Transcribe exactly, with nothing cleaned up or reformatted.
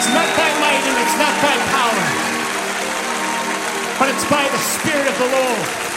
It's not by might and it's not by power, but it's by the Spirit of the Lord.